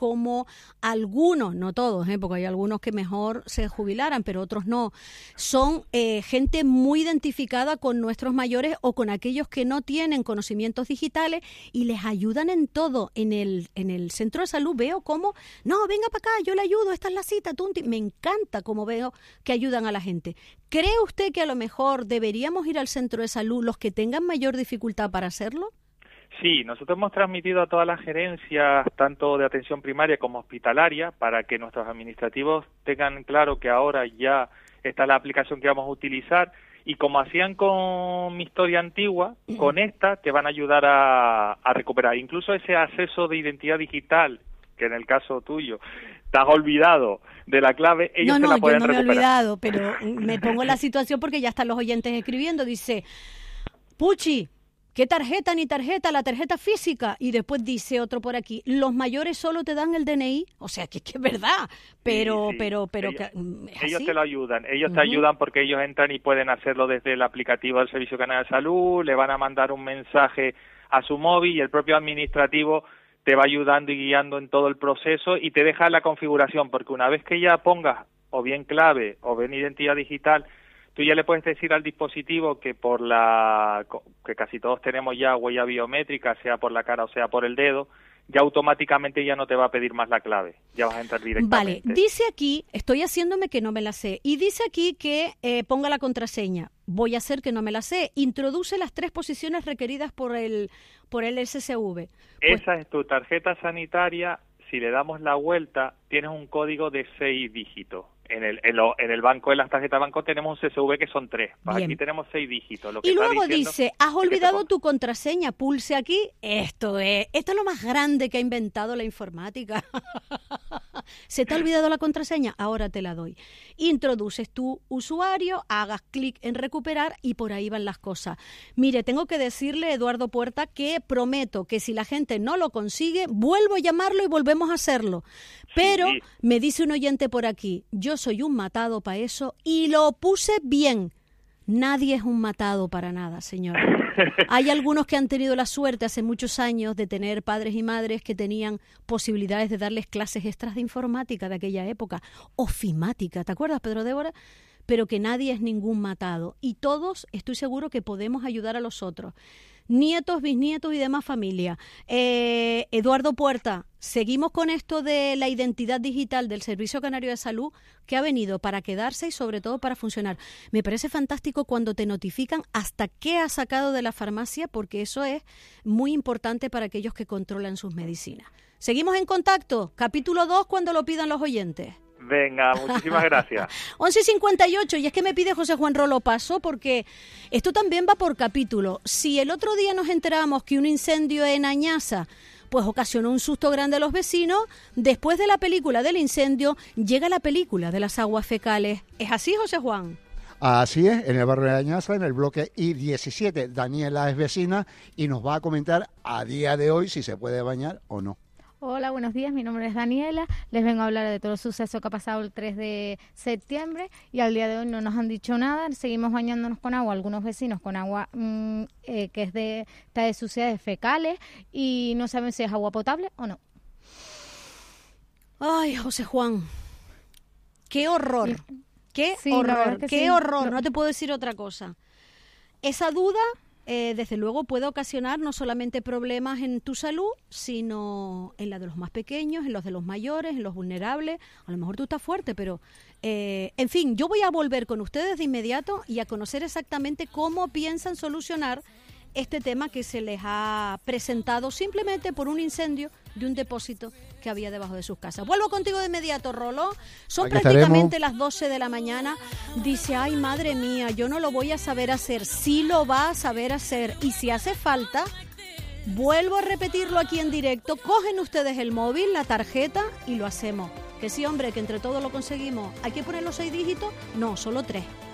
como algunos, no todos, porque hay algunos que mejor se jubilaran, pero otros no, son gente muy identificada con nuestros mayores o con aquellos que no tienen conocimientos digitales y les ayudan en todo. En el centro de salud veo cómo, no, venga para acá, yo le ayudo, esta es la cita, me encanta cómo veo que ayudan a la gente. ¿Cree usted que a lo mejor deberíamos ir al centro de salud los que tengan mayor dificultad para hacerlo? Sí, nosotros hemos transmitido a todas las gerencias, tanto de atención primaria como hospitalaria, para que nuestros administrativos tengan claro que ahora ya está la aplicación que vamos a utilizar, y como hacían con mi historia antigua, con esta te van a ayudar a recuperar. Incluso ese acceso de identidad digital, que en el caso tuyo te has olvidado de la clave, ellos te la pueden recuperar. No, yo no me he olvidado, pero me pongo en la situación porque ya están los oyentes escribiendo. Dice, Puchi, ¿qué tarjeta ni tarjeta? La tarjeta física. Y después dice otro por aquí, los mayores solo te dan el DNI. O sea, que es verdad, pero sí. ellos te lo ayudan, ellos te ayudan porque ellos entran y pueden hacerlo desde el aplicativo del Servicio Canario de Salud, le van a mandar un mensaje a su móvil y el propio administrativo te va ayudando y guiando en todo el proceso y te deja la configuración, porque una vez que ya pongas o bien clave o bien identidad digital, tú ya le puedes decir al dispositivo que que casi todos tenemos ya huella biométrica, sea por la cara o sea por el dedo, ya automáticamente ya no te va a pedir más la clave, ya vas a entrar directamente. Vale, dice aquí, estoy haciéndome que no me la sé, y dice aquí que ponga la contraseña. Voy a hacer que no me la sé. Introduce las 3 posiciones requeridas por el SSV. Esa es tu tarjeta sanitaria. Si le damos la vuelta, tienes un código de 6 dígitos. En el banco, en las tarjetas de banco, tenemos un CSV que son 3. Aquí tenemos 6 dígitos. Y luego dice, has olvidado tu contraseña, pulse aquí. Esto es lo más grande que ha inventado la informática. ¿Se te ha olvidado la contraseña? Ahora te la doy. Introduces tu usuario, hagas clic en recuperar y por ahí van las cosas. Mire, tengo que decirle a Eduardo Puerta que prometo que si la gente no lo consigue, vuelvo a llamarlo y volvemos a hacerlo. Pero sí. Me dice un oyente por aquí, yo soy un matado para eso y lo puse bien. Nadie es un matado para nada, señor. Hay algunos que han tenido la suerte hace muchos años de tener padres y madres que tenían posibilidades de darles clases extras de informática de aquella época, ofimática, ¿te acuerdas, Pedro Débora? Pero que nadie es ningún matado y todos estoy seguro que podemos ayudar a los otros. Nietos, bisnietos y demás familia. Eduardo Puerta, seguimos con esto de la identidad digital del Servicio Canario de Salud que ha venido para quedarse y sobre todo para funcionar. Me parece fantástico cuando te notifican hasta qué has sacado de la farmacia porque eso es muy importante para aquellos que controlan sus medicinas. Seguimos en contacto. Capítulo 2 cuando lo pidan los oyentes. Venga, muchísimas gracias. 11:58, y es que me pide José Juan Rolo paso porque esto también va por capítulo. Si el otro día nos enteramos que un incendio en Añaza pues ocasionó un susto grande a los vecinos, después de la película del incendio llega la película de las aguas fecales. ¿Es así, José Juan? Así es, en el barrio de Añaza, en el bloque I-17. Daniela es vecina y nos va a comentar a día de hoy si se puede bañar o no. Hola, buenos días, mi nombre es Daniela, les vengo a hablar de todo el suceso que ha pasado el 3 de septiembre y al día de hoy no nos han dicho nada, seguimos bañándonos con agua, algunos vecinos con agua que está de suciedades fecales y no saben si es agua potable o no. Ay, José Juan, qué horror, qué sí, horror, qué sí. horror, no te puedo decir otra cosa. Esa duda... desde luego puede ocasionar no solamente problemas en tu salud, sino en la de los más pequeños, en los de los mayores, en los vulnerables. A lo mejor tú estás fuerte, pero en fin, yo voy a volver con ustedes de inmediato y a conocer exactamente cómo piensan solucionar este tema que se les ha presentado simplemente por un incendio de un depósito que había debajo de sus casas. Vuelvo contigo de inmediato, Rolo. Son Aquí prácticamente estaremos. las 12 de la mañana. Dice, ay, madre mía, yo no lo voy a saber hacer. Sí lo va a saber hacer. Y si hace falta, vuelvo a repetirlo aquí en directo. Cogen ustedes el móvil, la tarjeta y lo hacemos. Que sí, hombre, que entre todos lo conseguimos. ¿Hay que poner los 6 dígitos? No, solo 3.